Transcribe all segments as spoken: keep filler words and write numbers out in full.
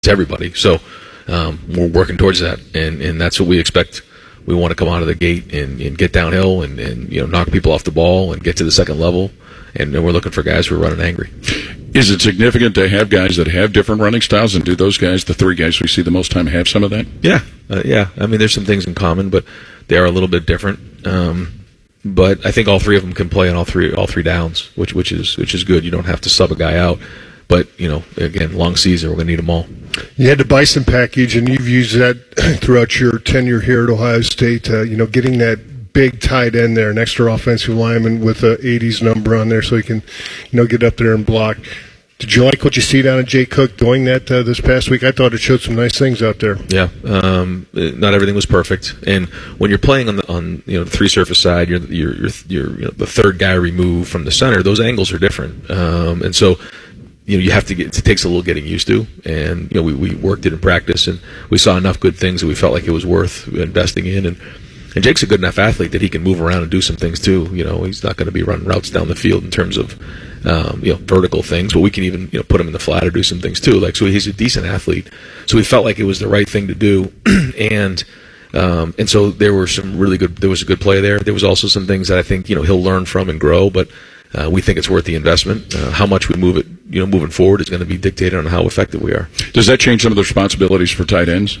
everybody. So um, we're working towards that, and, and that's what we expect. We want to come out of the gate and, and get downhill and, and you know knock people off the ball and get to the second level, and, and we're looking for guys who are running angry. Is it significant to have guys that have different running styles, and do those guys, the three guys we see the most time, have some of that? Yeah, uh, yeah. I mean, there's some things in common, but they are a little bit different. Um, but I think all three of them can play on all three all three downs, which which is which is good. You don't have to sub a guy out. But, you know, again, long season, we're going to need them all. You had the Bison package, and you've used that throughout your tenure here at Ohio State, uh, you know, getting that big tight end there, an extra offensive lineman with a eighties number on there so he can, you know, get up there and block. Did you like what you see down at Jay Cook doing that uh, this past week? I thought it showed some nice things out there. Yeah, um, not everything was perfect, and when you're playing on the on you know the three surface side, you're you're you're, you're you know, the third guy removed from the center. Those angles are different, um, and so. You know, you have to get. It takes a little getting used to, and you know, we, we worked it in practice, and we saw enough good things that we felt like it was worth investing in. And and Jake's a good enough athlete that he can move around and do some things too. You know, he's not going to be running routes down the field in terms of um, you know vertical things, but we can even you know put him in the flat or do some things too. Like so, he's a decent athlete. So we felt like it was the right thing to do, and. Um, and so there were some really good. There was a good play there. There was also some things that I think you know he'll learn from and grow, but. Uh, we think it's worth the investment. Uh, how much we move it, you know, moving forward is going to be dictated on how effective we are. Does that change some of the responsibilities for tight ends?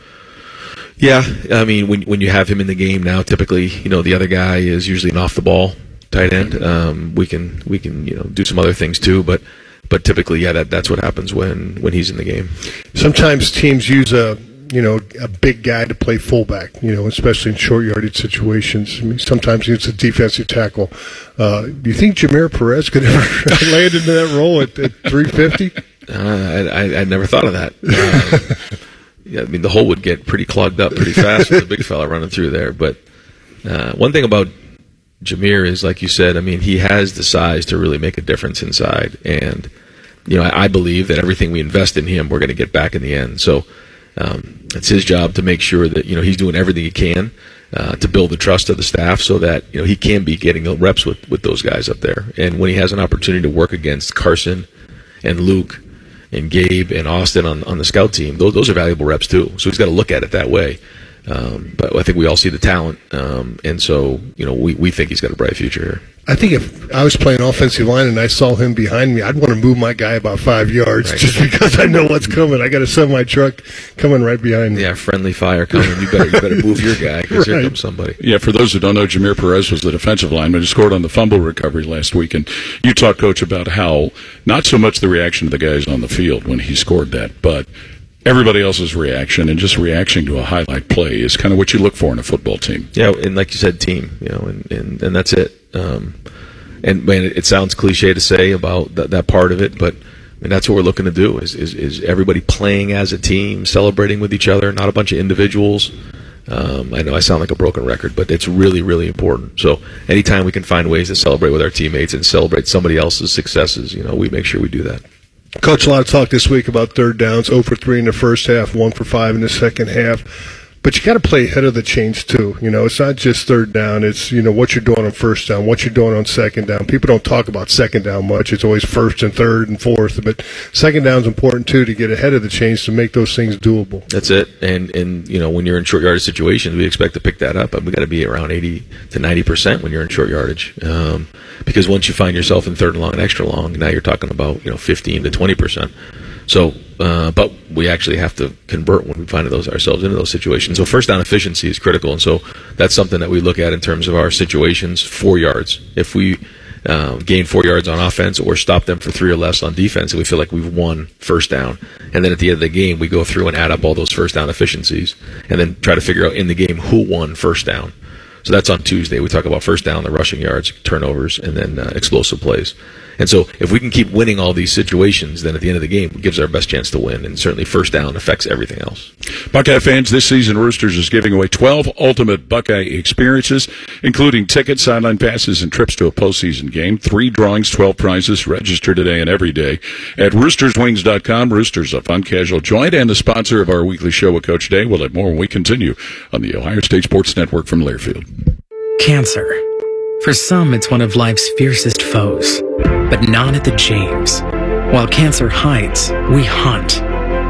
Yeah, I mean, when when you have him in the game now, typically, you know, the other guy is usually an off the ball tight end. Um, we can we can you know do some other things too, but but typically, yeah, that that's what happens when when he's in the game. Sometimes teams use a. you know, a big guy to play fullback, you know, especially in short yardage situations. I mean, sometimes it's a defensive tackle. Uh, do you think Jameer Perez could ever land into that role at, at three fifty? Uh, I, I, I never thought of that. Uh, yeah, I mean, the hole would get pretty clogged up pretty fast with a big fella running through there. But uh, one thing about Jameer is, like you said, I mean, he has the size to really make a difference inside. And, you know, I, I believe that everything we invest in him, we're going to get back in the end. So, Um, it's his job to make sure that you know he's doing everything he can uh, to build the trust of the staff, so that you know he can be getting reps with, with those guys up there. And when he has an opportunity to work against Carson and Luke and Gabe and Austin on, on the scout team, those those are valuable reps too. So he's got to look at it that way. Um, but I think we all see the talent, um, and so you know we, we think he's got a bright future here. I think if I was playing offensive line and I saw him behind me, I'd want to move my guy about five yards right. just because I know what's coming. I got a semi-truck coming right behind me. Yeah, friendly fire coming. You better you better move your guy because right. here comes somebody. Yeah, for those who don't know, Jameer Perez was the defensive lineman who scored on the fumble recovery last week. And you talked, Coach, about how not so much the reaction of the guys on the field when he scored that, but everybody else's reaction and just reaction to a highlight play is kind of what you look for in a football team. Yeah, and like you said, team, you know, and, and, and that's it. Um, and man, it, it sounds cliche to say about that, that part of it, but I mean, that's what we're looking to do is, is, is everybody playing as a team, celebrating with each other, not a bunch of individuals. Um, I know I sound like a broken record, but it's really, really important. So anytime we can find ways to celebrate with our teammates and celebrate somebody else's successes, you know, we make sure we do that. Coach, a lot of talk this week about third downs, zero for three in the first half, one for five in the second half. But you got to play ahead of the chains too. You know, it's not just third down. It's, you know, what you're doing on first down, what you're doing on second down. People don't talk about second down much. It's always first and third and fourth. But second down is important too, to get ahead of the chains to make those things doable. That's it. And, and you know, when you're in short yardage situations, we expect to pick that up. But we got to be around eighty to ninety percent when you're in short yardage. Um, because once you find yourself in third and long and extra long, now you're talking about, you know, fifteen to twenty percent. So, uh, but we actually have to convert when we find those ourselves into those situations. So first down efficiency is critical, and so that's something that we look at in terms of our situations. Four yards. If we uh, gain four yards on offense or stop them for three or less on defense, and we feel like we've won first down, and then at the end of the game we go through and add up all those first down efficiencies, and then try to figure out in the game who won first down. So that's on Tuesday. We talk about first down, the rushing yards, turnovers, and then uh, explosive plays. And so if we can keep winning all these situations, then at the end of the game, it gives our best chance to win. And certainly first down affects everything else. Buckeye fans, this season Roosters is giving away twelve ultimate Buckeye experiences, including tickets, sideline passes, and trips to a postseason game. Three drawings, twelve prizes. Register today and every day at roosters wings dot com. Roosters, a fun, casual joint, and the sponsor of our weekly show with Coach Day. We'll have more when we continue on the Ohio State Sports Network from Learfield. Cancer. For some, it's one of life's fiercest foes, but not at the James. While cancer hides, we hunt.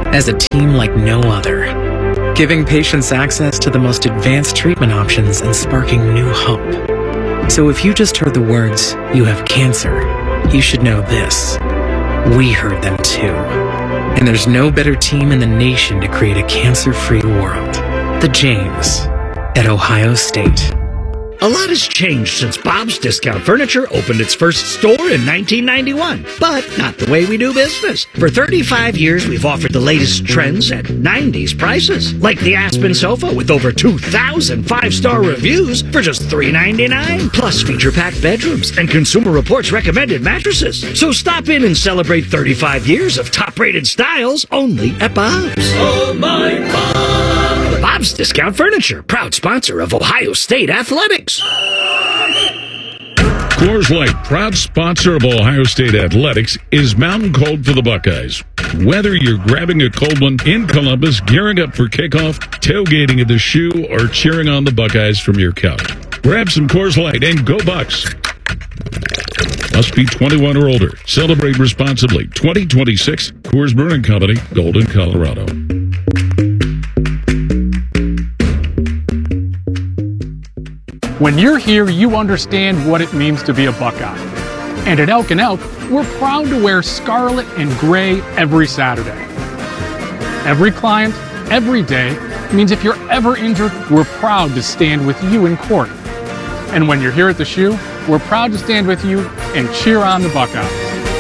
as a team like no other, giving patients access to the most advanced treatment options and sparking new hope. So if you just heard the words, "You have cancer," you should know this. We heard them too. And there's no better team in the nation to create a cancer-free world. The James at Ohio State. A lot has changed since Bob's Discount Furniture opened its first store in nineteen ninety-one, but not the way we do business. For thirty-five years, we've offered the latest trends at nineties prices, like the Aspen sofa with over two thousand five-star reviews for just three ninety-nine, plus feature-packed bedrooms and Consumer Reports recommended mattresses. So stop in and celebrate thirty-five years of top-rated styles only at Bob's. Oh, my Bob! Bob's Discount Furniture, proud sponsor of Ohio State Athletics. Coors Light, proud sponsor of Ohio State Athletics, is mountain cold for the Buckeyes. Whether you're grabbing a cold one in Columbus, gearing up for kickoff, tailgating at the Shoe, or cheering on the Buckeyes from your couch, grab some Coors Light and go Bucks. Must be twenty-one or older. Celebrate responsibly. twenty twenty-six, Coors Brewing Company, Golden, Colorado. When you're here, you understand what it means to be a Buckeye. And at Elk and Elk, we're proud to wear scarlet and gray every Saturday. Every client, every day, means if you're ever injured, we're proud to stand with you in court. And when you're here at the Shoe, we're proud to stand with you and cheer on the Buckeyes.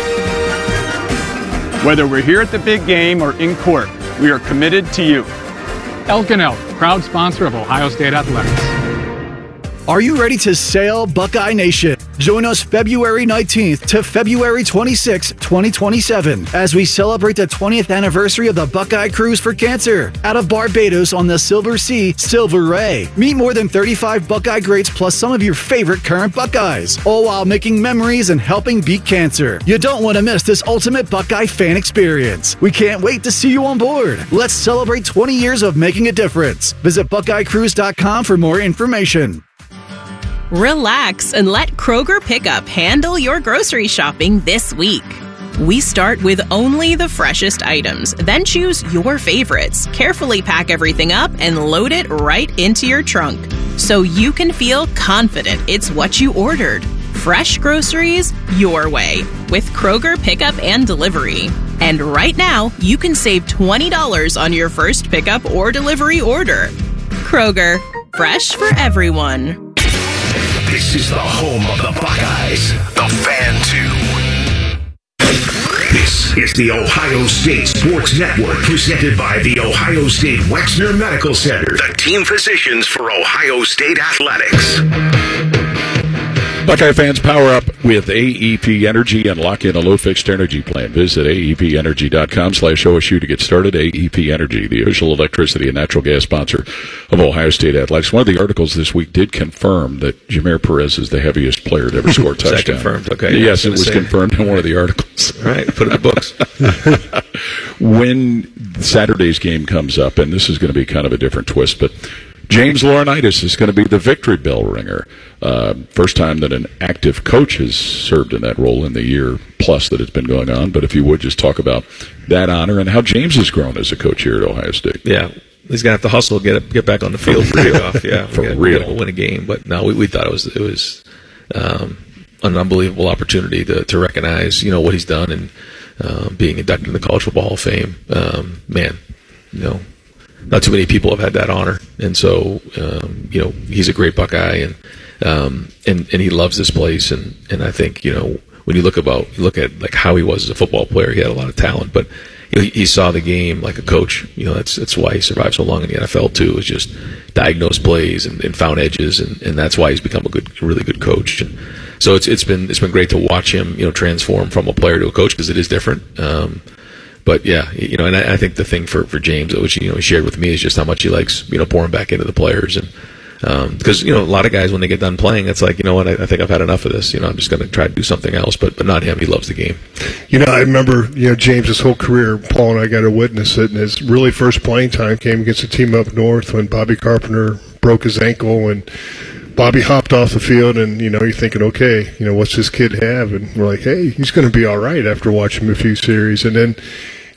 Whether we're here at the big game or in court, we are committed to you. Elk and Elk, proud sponsor of Ohio State Athletics. Are you ready to sail, Buckeye Nation? Join us February nineteenth to February twenty-sixth, twenty twenty-seven, as we celebrate the twentieth anniversary of the Buckeye Cruise for Cancer out of Barbados on the Silver Sea Silver Ray. Meet more than thirty-five Buckeye greats plus some of your favorite current Buckeyes, all while making memories and helping beat cancer. You don't want to miss this ultimate Buckeye fan experience. We can't wait to see you on board. Let's celebrate twenty years of making a difference. Visit Buckeye Cruise dot com for more information. Relax and let Kroger Pickup handle your grocery shopping this week. We start with only the freshest items, then choose your favorites, carefully pack everything up, and load it right into your trunk, so you can feel confident it's what you ordered. Fresh groceries your way with Kroger Pickup and Delivery. And right now, you can save twenty dollars on your first pickup or delivery order. Kroger, fresh for everyone. This is the home of the Buckeyes, the Fan two. This is the Ohio State Sports Network, presented by the Ohio State Wexner Medical Center, the team physicians for Ohio State Athletics. Buckeye fans, power up with A E P Energy and lock in a low-fixed energy plan. Visit A E P energy dot com slash O S U to get started. A E P Energy, the official electricity and natural gas sponsor of Ohio State Athletics. One of the articles this week did confirm that Jameer Perez is the heaviest player to ever score a touchdown. Is that confirmed? Okay. Yes, it was say. confirmed in one of the articles. All right, put it in the books. When Saturday's game comes up, and this is going to be kind of a different twist, but James Laurinaitis is going to be the victory bell ringer. Uh, first time that an active coach has served in that role in the year plus that it's been going on. But if you would just talk about that honor and how James has grown as a coach here at Ohio State. Yeah, he's going to have to hustle, get get back on the field for kickoff. Yeah, for we gotta, real, we gotta win a game. But no, we, we thought it was it was um, an unbelievable opportunity to to recognize you know what he's done and uh, being inducted in the College Football Hall of Fame. Um, man, you know. Not too many people have had that honor, and so um, you know he's a great Buckeye, and um, and and he loves this place, and, and I think you know when you look about you look at like how he was as a football player, he had a lot of talent, but you know, he, he saw the game like a coach. You know that's that's why he survived so long in the N F L too. Is just diagnosed plays and, and found edges, and, and that's why he's become a good, really good coach. And so it's it's been it's been great to watch him you know transform from a player to a coach because it is different. Um, But yeah, you know, and I, I think the thing for, for James, which you know he shared with me, is just how much he likes you know pouring back into the players, and um, because you know a lot of guys when they get done playing, it's like you know what, I, I think I've had enough of this. You know, I'm just going to try to do something else. But but not him. He loves the game. You know, I remember you know James's whole career. Paul and I got to witness it, and his really first playing time came against a team up north when Bobby Carpenter broke his ankle and Bobby hopped off the field, and, you know, you're thinking, okay, you know, what's this kid have? And we're like, hey, he's going to be all right after watching him a few series. And then,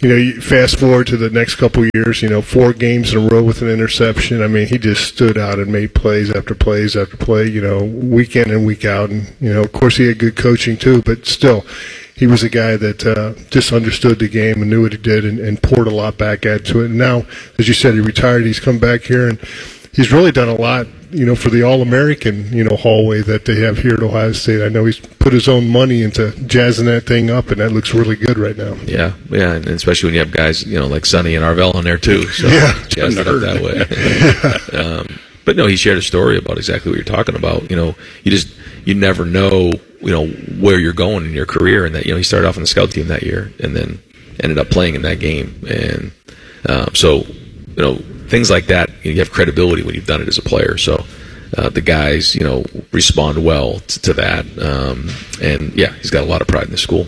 you know, you fast forward to the next couple of years, you know, four games in a row with an interception. I mean, he just stood out and made plays after plays after play, you know, week in and week out. And, you know, of course he had good coaching too, but still, he was a guy that uh, just understood the game and knew what he did and, and poured a lot back into it. And now, as you said, he retired. He's come back here, and he's really done a lot, you know, for the All-American, you know, hallway that they have here at Ohio State. I know he's put his own money into jazzing that thing up, and that looks really good right now. Yeah, yeah, and especially when you have guys, you know, like Sonny and Arvell on there too. So yeah, jazz it up that way. um, but no, he shared a story about exactly what you're talking about. You know, you just you never know, you know, where you're going in your career, and that, you know, he started off on the scout team that year, and then ended up playing in that game, and um, so you know, things like that, you have credibility when you've done it as a player. So uh, the guys, you know, respond well to, to that, um, and yeah, he's got a lot of pride in the school.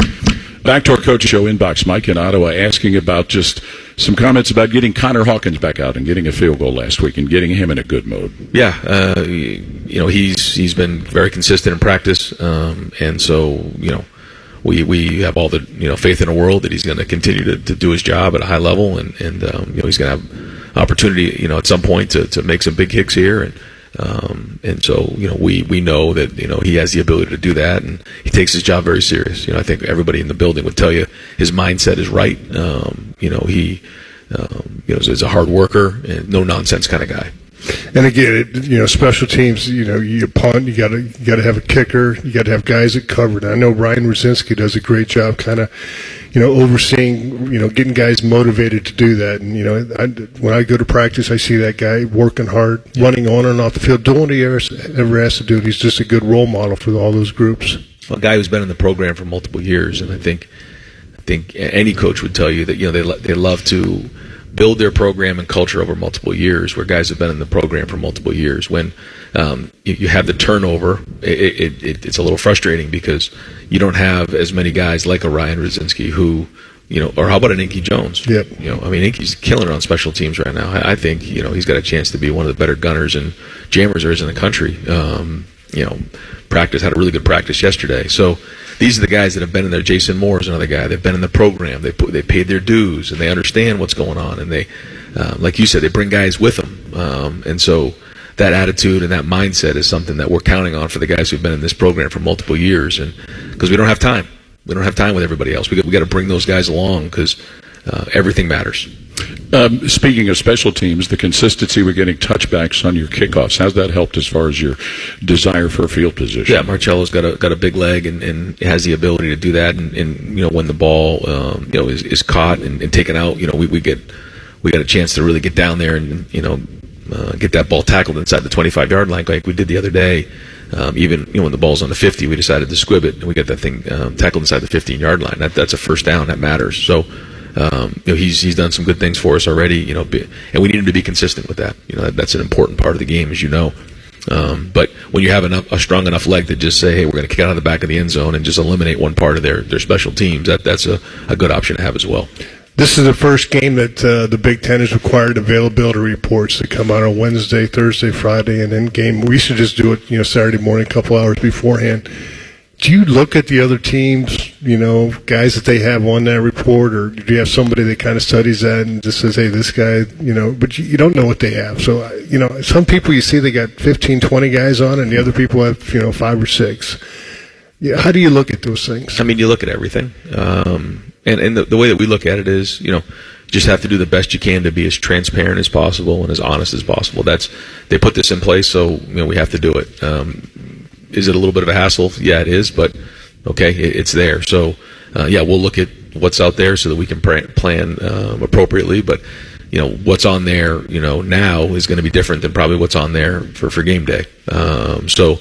Back to our Coach Show inbox, Mike in Ottawa asking about just some comments about getting Connor Hawkins back out and getting a field goal last week and getting him in a good mode. Yeah, uh, you know, he's he's been very consistent in practice, um, and so, you know, we we have all the, you know, faith in the world that he's going to continue to, to do his job at a high level, and and um, you know, he's going to have opportunity, you know, at some point to, to make some big kicks here, and um, and so, you know, we we know that, you know, he has the ability to do that, and he takes his job very serious. You know, I think everybody in the building would tell you his mindset is right. Um, you know, he um, you know, is a hard worker and no nonsense kind of guy. And again, it, you know, special teams, you know, you punt, you got to you got to have a kicker, you got to have guys that cover it. I know Ryan Rosinski does a great job, kind of, you know, overseeing, you know, getting guys motivated to do that. And you know, I, when I go to practice, I see that guy working hard, yeah, running on and off the field, doing what he ever, ever has to do. He's just a good role model for all those groups. A guy who's been in the program for multiple years, and I think, I think any coach would tell you that, you know, they they love to build their program and culture over multiple years, where guys have been in the program for multiple years. When um, you, you have the turnover, it, it, it, it's a little frustrating because you don't have as many guys like a Ryan Rosinski who, you know, or how about an Inky Jones? Yep. You know, I mean, Inky's killing it on special teams right now. I, I think, you know, he's got a chance to be one of the better gunners and jammers there is in the country. Um, you know, practice had a really good practice yesterday. So these are the guys that have been in there. Jason Moore is another guy. They've been in the program. They put, they paid their dues, and they understand what's going on. And they, uh, like you said, they bring guys with them. Um, and so that attitude and that mindset is something that we're counting on for the guys who've been in this program for multiple years. And because we don't have time, we don't have time with everybody else. We got, we got to bring those guys along because uh, everything matters. Um, speaking of special teams, the consistency with getting touchbacks on your kickoffs, how's that helped as far as your desire for a field position? Yeah, Marcello's got a got a big leg and, and has the ability to do that. And, and you know, when the ball um, you know is, is caught and, and taken out, you know, we, we get we got a chance to really get down there and, you know, uh, get that ball tackled inside the twenty-five yard line like we did the other day. Um, even, you know, when the ball's on the fifty, we decided to squib it and we got that thing um, tackled inside the fifteen yard line. That that's a first down. That matters. So. Um, you know, he's he's done some good things for us already. You know, be, and we need him to be consistent with that. You know, that, that's an important part of the game, as you know. Um, but when you have enough, a strong enough leg to just say, "Hey, we're going to kick out of the back of the end zone" and just eliminate one part of their, their special teams, that that's a, a good option to have as well. This is the first game that uh, the Big Ten has required availability reports to come out on Wednesday, Thursday, Friday, and then game. We should just do it, you know, Saturday morning, a couple hours beforehand. Do you look at the other teams, you know, guys that they have on that report, or do you have somebody that kind of studies that and just says, hey, this guy, you know, but you, you don't know what they have. So, you know, some people you see they got fifteen, twenty guys on, and the other people have, you know, five or six. Yeah, how do you look at those things? I mean, you look at everything. Um, and and the, the way that we look at it is, you know, just have to do the best you can to be as transparent as possible and as honest as possible. That's they put this in place, so, you know, we have to do it. Um, Is it a little bit of a hassle? Yeah, it is, but okay, it, it's there. So, uh, yeah, we'll look at what's out there so that we can pr- plan um, appropriately. But, you know, what's on there, you know, now is going to be different than probably what's on there for, for game day. Um, so,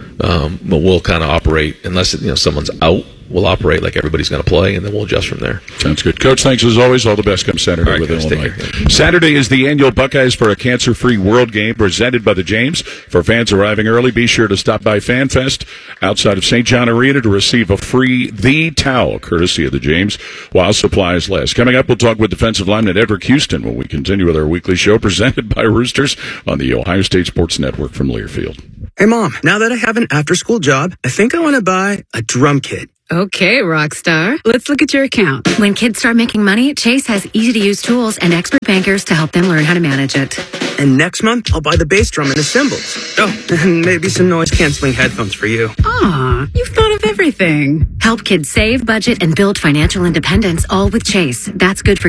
um, we'll kind of operate, unless, you know, someone's out, we'll operate like everybody's going to play, and then we'll adjust from there. Sounds good. Coach, thanks as always. All the best come Saturday right, with guys, Illinois. Saturday is the annual Buckeyes for a Cancer-Free World Game presented by the James. For fans arriving early, be sure to stop by FanFest outside of Saint John Arena to receive a free The Towel, courtesy of the James, while supplies last. Coming up, we'll talk with defensive lineman Edric Houston when we continue with our weekly show presented by Roosters on the Ohio State Sports Network from Learfield. Hey, Mom, now that I have an after-school job, I think I want to buy a drum kit. Okay, Rockstar. Let's look at your account. When kids start making money, Chase has easy-to-use tools and expert bankers to help them learn how to manage it. And next month, I'll buy the bass drum and the cymbals. Oh, and maybe some noise-canceling headphones for you. Aw, you've thought of everything. Help kids save, budget, and build financial independence, all with Chase. That's good for